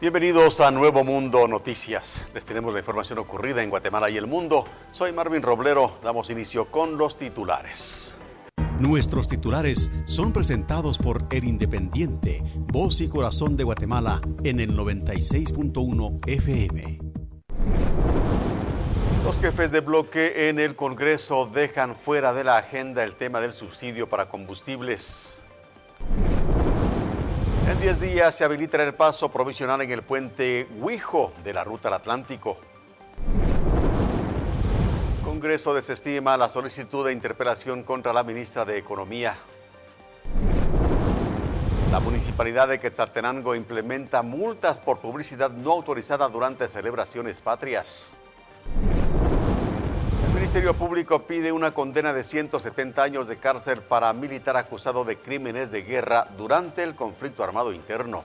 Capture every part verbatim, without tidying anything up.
Bienvenidos a Nuevo Mundo Noticias. Les tenemos la información ocurrida en Guatemala y el mundo. Soy Marvin Roblero. Damos inicio con los titulares. Nuestros titulares son presentados por El Independiente, voz y corazón de Guatemala en el noventa y seis punto uno F M. Los jefes de bloque en el Congreso dejan fuera de la agenda el tema del subsidio para combustibles. En diez días se habilitará el paso provisional en el puente Huijo de la Ruta al Atlántico. El Congreso desestima la solicitud de interpelación contra la ministra de Economía. La Municipalidad de Quetzaltenango implementa multas por publicidad no autorizada durante celebraciones patrias. El Ministerio Público pide una condena de ciento setenta años de cárcel para militar acusado de crímenes de guerra durante el conflicto armado interno.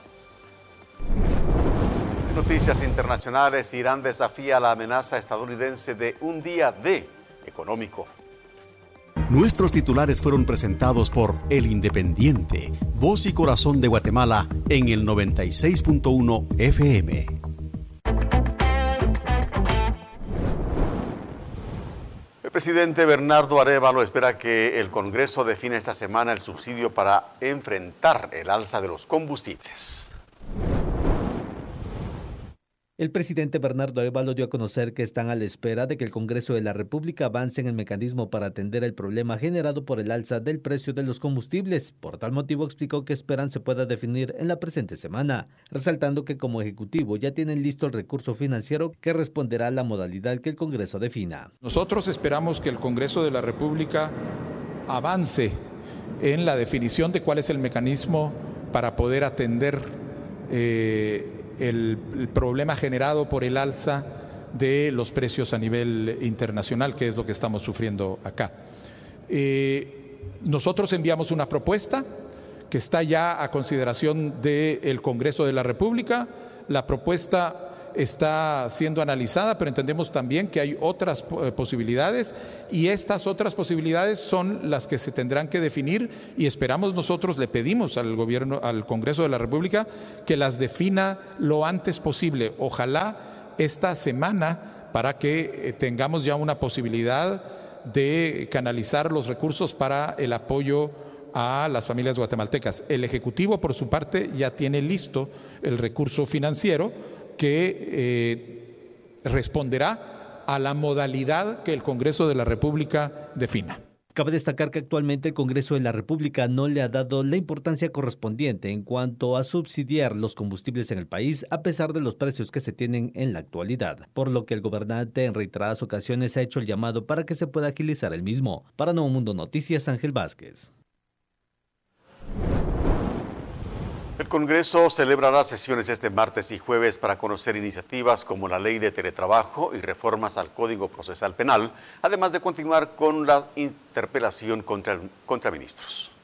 En noticias internacionales, Irán desafía la amenaza estadounidense de un día D económico. Nuestros titulares fueron presentados por El Independiente, voz y corazón de Guatemala en el noventa y seis punto uno F M. El presidente Bernardo Arévalo espera que el Congreso defina esta semana el subsidio para enfrentar el alza de los combustibles. El presidente Bernardo Arévalo dio a conocer que están a la espera de que el Congreso de la República avance en el mecanismo para atender el problema generado por el alza del precio de los combustibles. Por tal motivo explicó que esperan se pueda definir en la presente semana, resaltando que como Ejecutivo ya tienen listo el recurso financiero que responderá a la modalidad que el Congreso defina. Nosotros esperamos que el Congreso de la República avance en la definición de cuál es el mecanismo para poder atender eh, El, el problema generado por el alza de los precios a nivel internacional, que es lo que estamos sufriendo acá. Eh, nosotros enviamos una propuesta que está ya a consideración del Congreso de la República. La propuesta está siendo analizada, pero entendemos también que hay otras posibilidades y estas otras posibilidades son las que se tendrán que definir y esperamos nosotros, le pedimos al gobierno, al Congreso de la República que las defina lo antes posible, ojalá esta semana, para que tengamos ya una posibilidad de canalizar los recursos para el apoyo a las familias guatemaltecas. El Ejecutivo, por su parte, ya tiene listo el recurso financiero que eh, responderá a la modalidad que el Congreso de la República defina. Cabe destacar que actualmente el Congreso de la República no le ha dado la importancia correspondiente en cuanto a subsidiar los combustibles en el país, a pesar de los precios que se tienen en la actualidad, por lo que el gobernante en reiteradas ocasiones ha hecho el llamado para que se pueda agilizar el mismo. Para Nuevo Mundo Noticias, Ángel Vázquez. El Congreso celebrará sesiones este martes y jueves para conocer iniciativas como la ley de teletrabajo y reformas al Código Procesal Penal, además de continuar con la interpelación contra, contra ministros.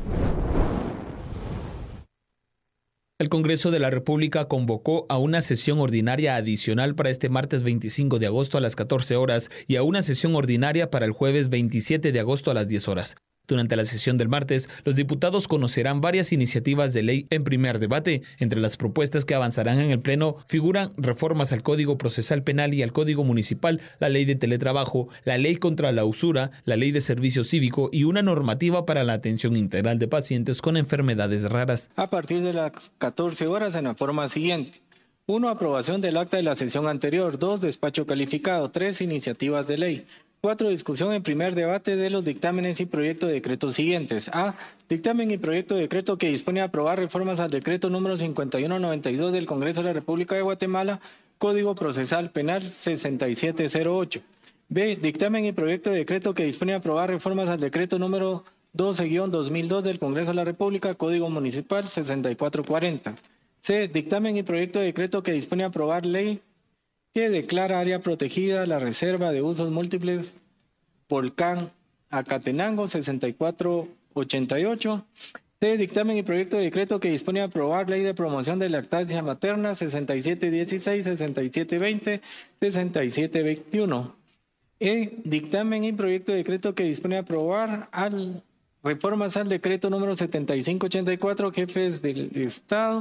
El Congreso de la República convocó a una sesión ordinaria adicional para este martes veinticinco de agosto a las catorce horas y a una sesión ordinaria para el jueves veintisiete de agosto a las diez horas. Durante la sesión del martes, los diputados conocerán varias iniciativas de ley en primer debate. Entre las propuestas que avanzarán en el Pleno figuran reformas al Código Procesal Penal y al Código Municipal, la ley de teletrabajo, la ley contra la usura, la ley de servicio cívico y una normativa para la atención integral de pacientes con enfermedades raras. A partir de las catorce horas en la forma siguiente. uno. Aprobación del acta de la sesión anterior. dos. Despacho calificado. tres. Iniciativas de ley. cuatro. Discusión en primer debate de los dictámenes y proyectos de decreto siguientes. A. Dictamen y proyecto de decreto que dispone a aprobar reformas al decreto número cincuenta y uno noventa y dos del Congreso de la República de Guatemala, Código Procesal Penal sesenta y siete cero ocho. B. Dictamen y proyecto de decreto que dispone a aprobar reformas al decreto número doce guión dos mil dos del Congreso de la República, Código Municipal sesenta y cuatro cuarenta. C. Dictamen y proyecto de decreto que dispone a aprobar ley que declara área protegida la reserva de usos múltiples Volcán Acatenango sesenta y cuatro ochenta y ocho. C. Dictamen y proyecto de decreto que dispone a aprobar ley de promoción de lactancia materna sesenta y siete dieciséis, sesenta y siete veinte, sesenta y siete veintiuno. E. Dictamen y proyecto de decreto que dispone a aprobar al, reformas al decreto número setenta y cinco ochenta y cuatro, jefes del Estado,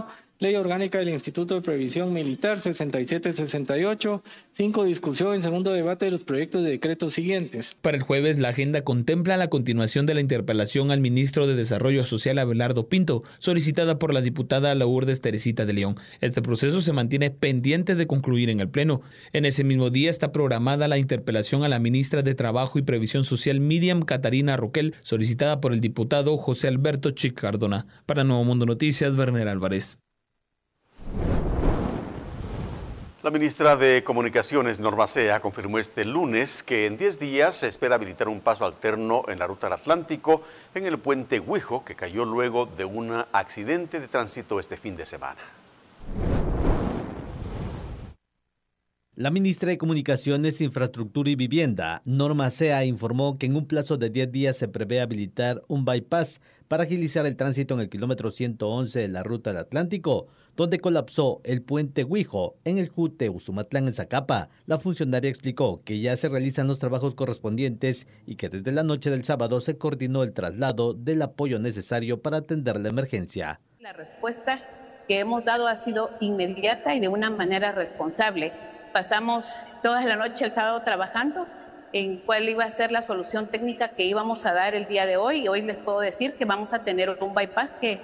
Ley Orgánica del Instituto de Previsión Militar sesenta y siete sesenta y ocho. cinco. Discusión en segundo debate de los proyectos de decreto siguientes. Para el jueves, la agenda contempla la continuación de la interpelación al ministro de Desarrollo Social, Abelardo Pinto, solicitada por la diputada Lourdes Teresita de León. Este proceso se mantiene pendiente de concluir en el Pleno. En ese mismo día está programada la interpelación a la ministra de Trabajo y Previsión Social, Miriam Catarina Roquel, solicitada por el diputado José Alberto Chic Cardona. Para Nuevo Mundo Noticias, Werner Álvarez. La ministra de Comunicaciones, Norma Sea, confirmó este lunes que en diez días se espera habilitar un paso alterno en la ruta del Atlántico en el puente Huijo, que cayó luego de un accidente de tránsito este fin de semana. La ministra de Comunicaciones, Infraestructura y Vivienda, Norma Sea, informó que en un plazo de diez días se prevé habilitar un bypass para agilizar el tránsito en el kilómetro ciento once de la ruta del Atlántico, donde colapsó el puente Huijo en el Jute Usumatlán en Zacapa. La funcionaria explicó que ya se realizan los trabajos correspondientes y que desde la noche del sábado se coordinó el traslado del apoyo necesario para atender la emergencia. La respuesta que hemos dado ha sido inmediata y de una manera responsable. Pasamos toda la noche el sábado trabajando en cuál iba a ser la solución técnica que íbamos a dar el día de hoy. Y hoy les puedo decir que vamos a tener un bypass que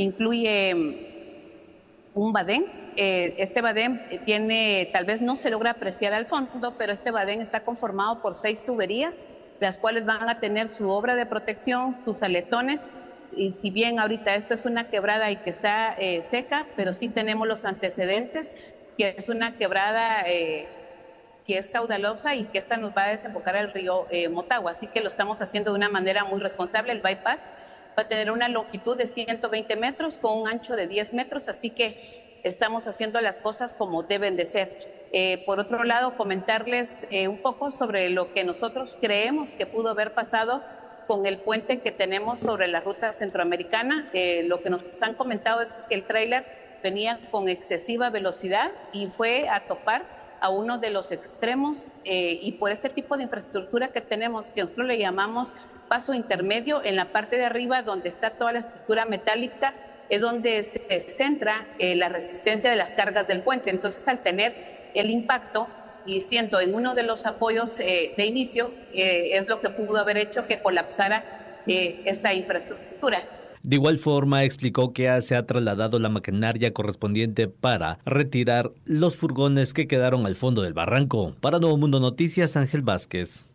incluye un badén. Eh, este badén tiene, tal vez no se logra apreciar al fondo, pero este badén está conformado por seis tuberías, las cuales van a tener su obra de protección, sus aletones. Y si bien ahorita esto es una quebrada y que está eh, seca, pero sí tenemos los antecedentes, que es una quebrada eh, que es caudalosa y que esta nos va a desembocar al río eh, Motagua. Así que lo estamos haciendo de una manera muy responsable. El bypass va a tener una longitud de ciento veinte metros con un ancho de diez metros, así que estamos haciendo las cosas como deben de ser. Eh, por otro lado, comentarles eh, un poco sobre lo que nosotros creemos que pudo haber pasado con el puente que tenemos sobre la ruta centroamericana. Eh, lo que nos han comentado es que el tráiler venía con excesiva velocidad y fue a topar a uno de los extremos eh, y por este tipo de infraestructura que tenemos, que nosotros le llamamos paso intermedio, en la parte de arriba donde está toda la estructura metálica, es donde se centra eh, la resistencia de las cargas del puente. Entonces, al tener el impacto y siendo en uno de los apoyos eh, de inicio, eh, es lo que pudo haber hecho que colapsara eh, esta infraestructura. De igual forma, explicó que se ha trasladado la maquinaria correspondiente para retirar los furgones que quedaron al fondo del barranco. Para Nuevo Mundo Noticias, Ángel Vázquez.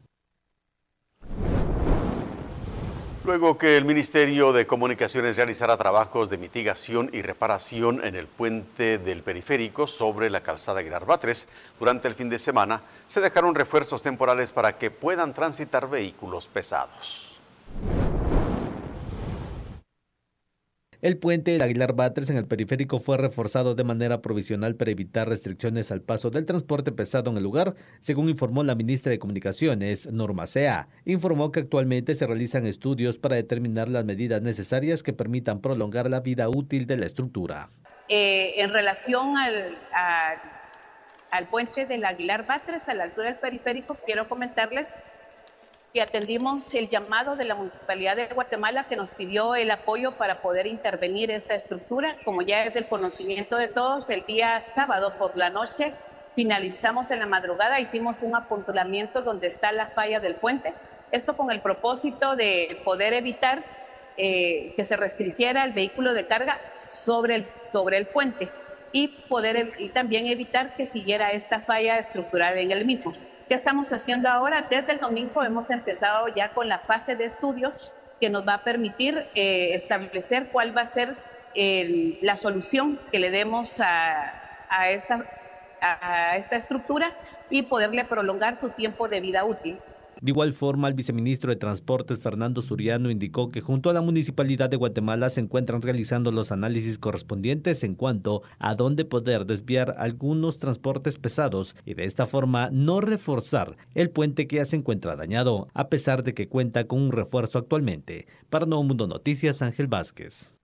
Luego que el Ministerio de Comunicaciones realizara trabajos de mitigación y reparación en el puente del periférico sobre la calzada Aguilar Batres durante el fin de semana, se dejaron refuerzos temporales para que puedan transitar vehículos pesados. El puente del Aguilar Batres en el periférico fue reforzado de manera provisional para evitar restricciones al paso del transporte pesado en el lugar, según informó la ministra de Comunicaciones, Norma Sea. Informó que actualmente se realizan estudios para determinar las medidas necesarias que permitan prolongar la vida útil de la estructura. Eh, en relación al, a, al puente del Aguilar Batres, a la altura del periférico, quiero comentarles que atendimos el llamado de la Municipalidad de Guatemala que nos pidió el apoyo para poder intervenir esta estructura. Como ya es del conocimiento de todos, el día sábado por la noche finalizamos en la madrugada, hicimos un apuntamiento donde está la falla del puente. Esto con el propósito de poder evitar eh, que se restringiera el vehículo de carga sobre el, sobre el puente y, poder, y también evitar que siguiera esta falla estructural en el mismo. ¿Qué estamos haciendo ahora? Desde el domingo hemos empezado ya con la fase de estudios que nos va a permitir eh, establecer cuál va a ser el, la solución que le demos a, a, esta, a, a esta estructura y poderle prolongar su tiempo de vida útil. De igual forma, el viceministro de Transportes, Fernando Suriano, indicó que junto a la Municipalidad de Guatemala se encuentran realizando los análisis correspondientes en cuanto a dónde poder desviar algunos transportes pesados y de esta forma no reforzar el puente que ya se encuentra dañado, a pesar de que cuenta con un refuerzo actualmente. Para Nuevo Mundo Noticias, Ángel Vázquez.